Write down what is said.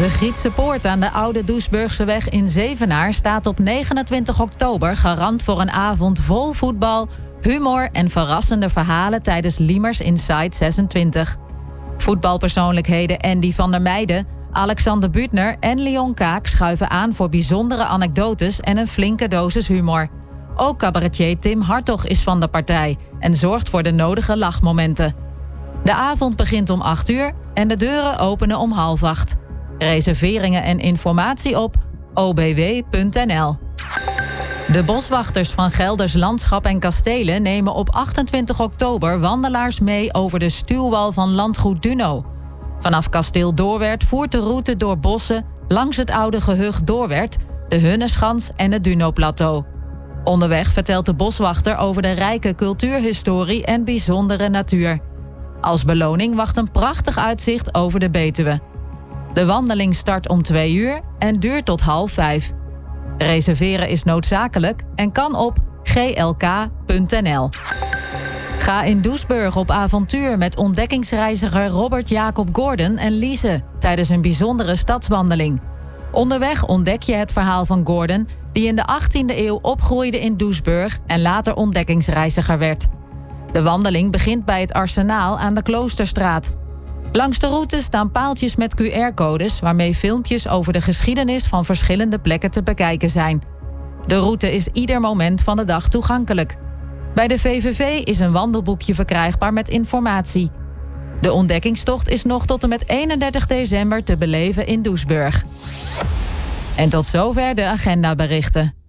De Grietse Poort aan de Oude Doesburgseweg in Zevenaar staat op 29 oktober garant voor een avond vol voetbal, humor en verrassende verhalen tijdens Liemers Inside 26. Voetbalpersoonlijkheden Andy van der Meijden, Alexander Buutner en Leon Kaak schuiven aan voor bijzondere anekdotes en een flinke dosis humor. Ook cabaretier Tim Hartog is van de partij en zorgt voor de nodige lachmomenten. De avond begint om 8:00 en de deuren openen om 7:30. Reserveringen en informatie op obw.nl. De boswachters van Gelders Landschap en Kastelen nemen op 28 oktober wandelaars mee over de stuwwal van Landgoed Duno. Vanaf kasteel Doorwerth voert de route door bossen langs het oude gehucht Doorwerth, de Hunneschans en het Duno-plateau. Onderweg vertelt de boswachter over de rijke cultuurhistorie en bijzondere natuur. Als beloning wacht een prachtig uitzicht over de Betuwe. De wandeling start om 2:00 en duurt tot 4:30. Reserveren is noodzakelijk en kan op glk.nl. Ga in Doesburg op avontuur met ontdekkingsreiziger Robert Jacob Gordon en Lise tijdens een bijzondere stadswandeling. Onderweg ontdek je het verhaal van Gordon, die in de 18e eeuw opgroeide in Doesburg en later ontdekkingsreiziger werd. De wandeling begint bij het Arsenaal aan de Kloosterstraat. Langs de route staan paaltjes met QR-codes waarmee filmpjes over de geschiedenis van verschillende plekken te bekijken zijn. De route is ieder moment van de dag toegankelijk. Bij de VVV is een wandelboekje verkrijgbaar met informatie. De ontdekkingstocht is nog tot en met 31 december te beleven in Doesburg. En tot zover de agendaberichten.